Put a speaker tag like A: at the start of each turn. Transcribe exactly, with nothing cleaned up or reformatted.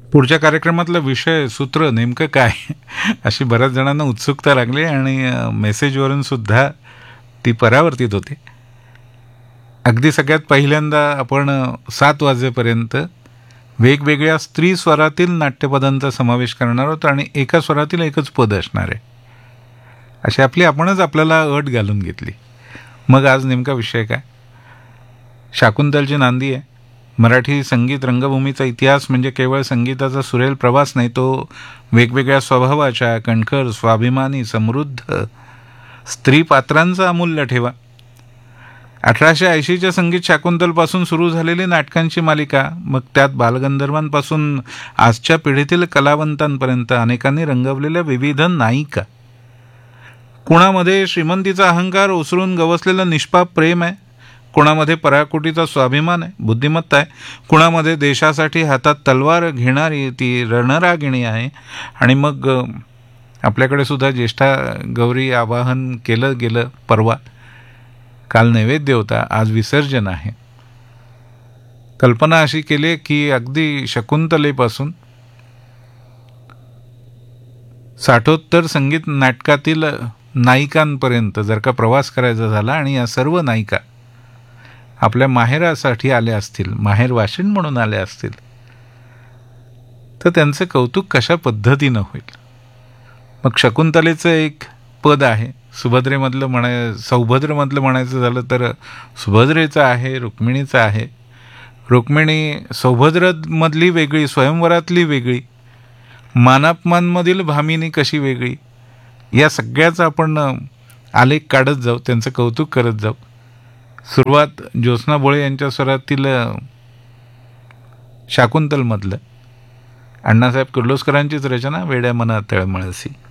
A: पुढच्या कार्यक्रमातला विषय सूत्र नेमकं काय अशी बऱ्याच जणांना उत्सुकता लागली आणि अ, मेसेजवरून सुद्धा ती परावर्तित होते. अगदी सगळ्यात पहिल्यांदा आपण अ, सात वाजेपर्यंत वेगवेगळ्या स्त्री स्वरातील नाट्यपदांचा समावेश करणार आहोत आणि एका स्वरातील एकच पद असणार आहे. अशी आपली आपणच आपल्याला अट घालून घेतली. मग आज नेमका विषय काय? शाकुंतलची नांदी आहे. मराठी संगीत रंगभूमीचा इतिहास म्हणजे केवळ संगीताचा सुरेल प्रवास नाही, तो वेगवेगळ्या स्वभावाच्या कणखर, स्वाभिमानी, समृद्ध स्त्री पात्रांचा अमूल्य ठेवा. अठराशे ऐंशीच्या संगीत शाकुंतलपासून सुरू झालेली नाटकांची मालिका, मग त्यात बालगंधर्वांपासून आजच्या पिढीतील कलावंतांपर्यंत अनेकांनी रंगवलेल्या विविध नायिका. कुणामध्ये श्रीमंतीचा अहंकार ओसरून गवसलेलं निष्पाप प्रेम आहे, कुणामध्ये पराकोटीचा स्वाभिमान आहे, बुद्धिमत्ता आहे, कुणामध्ये देशासाठी हातात तलवार घेणारी ती रणरागिणी आहे. आणि मग अ, आपल्याकडे सुद्धा ज्येष्ठा गौरी आवाहन केलं गेलं परवा. काल नैवेद्य होता, आज विसर्जन आहे. कल्पना अशी केली की अगदी शकुंतलेपासून साठोत्तर संगीत नाटकातील नायिकांपर्यंत जर का प्रवास करायचा झाला आणि या सर्व नायिका आपल्या माहेरासाठी आल्या असतील, माहेर वाशिण म्हणून आल्या असतील, तर त्यांचं कौतुक कशा पद्धतीनं होईल. मग शकुंतलेचं एक पद आहे, सुभद्रेमधलं म्हणाय सौभद्रमधलं म्हणायचं झालं तर सुभद्रेचं आहे, रुक्मिणीचं आहे. रुक्मिणी सौभद्रमधली वेगळी, स्वयंवरातली वेगळी, मानापमानमधील भामिनी कशी वेगळी, या सगळ्याचा आपण आलेख काढत जाऊ, त्यांचं कौतुक करत जाऊ. सुरुवात ज्योत्स्ना भोळे यांच्या स्वरातील शाकुंतलमधलं, अण्णासाहेब किर्लोस्करांचीच रचना, वेड्या मना तळमळसी.